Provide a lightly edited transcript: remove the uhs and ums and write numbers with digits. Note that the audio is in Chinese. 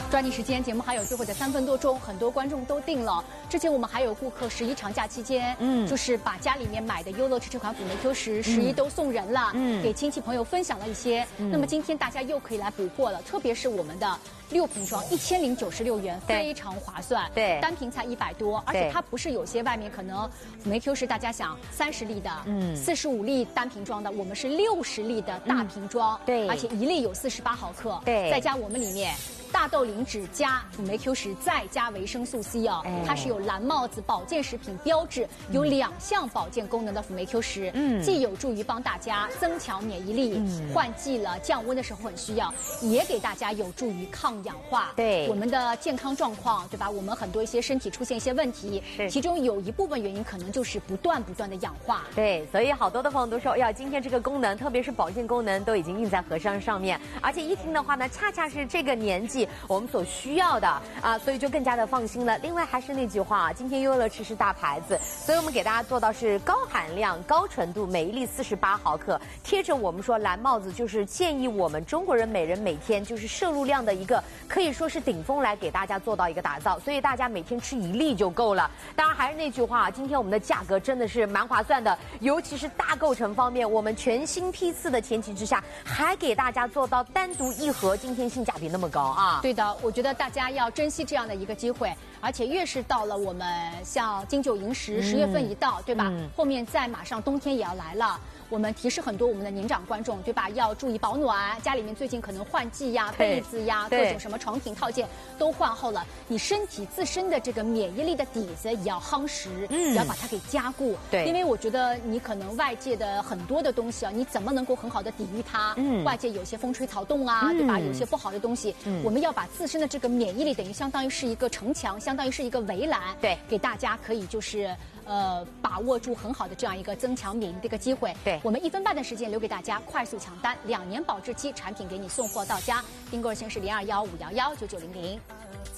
抓紧时间，节目还有最后的3分多钟，很多观众都订了。之前我们还有顾客11长假期间，就是把家里面买的优乐驰这款辅酶 Q10、11都送人了，给亲戚朋友分享了一些。那么今天大家又可以来补货了，特别是我们的6瓶装1096元，非常划算。对，单瓶才100多，而且它不是有些外面可能辅酶 Q10大家想30粒的，45粒单瓶装的，我们是60粒的大瓶装，对，而且1粒有48毫克，对，再加我们里面。大豆磷脂加辅酶 Q10，再加维生素 C 哦，它是有蓝帽子保健食品标志，有2项保健功能的辅酶 Q10，既有助于帮大家增强免疫力，换季了降温的时候很需要，也给大家有助于抗氧化。对我们的健康状况，对吧？我们很多一些身体出现一些问题，其中有一部分原因可能就是不断的氧化。对，所以好多的朋友都说，呀，今天这个功能，特别是保健功能，都已经印在盒上上面，而且一听的话呢，恰恰是这个年纪我们所需要的啊，所以就更加的放心了。另外还是那句话，今天优乐驰是大牌子，所以我们给大家做到是高含量、高纯度，每1粒48毫克，贴着我们说蓝帽子，就是建议我们中国人每人每天就是摄入量的一个可以说是顶峰来给大家做到一个打造，所以大家每天吃1粒就够了。当然还是那句话，今天我们的价格真的是蛮划算的，尤其是大构成方面，我们全新批次的前提之下，还给大家做到单独1盒，今天性价比那么高啊！对的。我觉得大家要珍惜这样的一个机会，而且越是到了我们像金九银十10月份一到，对吧？后面再马上冬天也要来了。我们提示很多我们的年长观众，对吧？要注意保暖，家里面最近可能换季呀、被子呀、各种什么床品套件都换后了，你身体自身的这个免疫力的底子也要夯实，也要把它给加固。对，因为我觉得你可能外界的很多的东西啊，你怎么能够很好的抵御它？外界有些风吹草动啊，对吧？有些不好的东西，我们要把自身的这个免疫力等于相当于是一个城墙，相当于是一个围栏，对，给大家可以就是把握住很好的这样一个增强免疫的一个机会。对，我们1分半的时间留给大家快速抢单，2年保质期产品给你送货到家，订购热线是0215119900。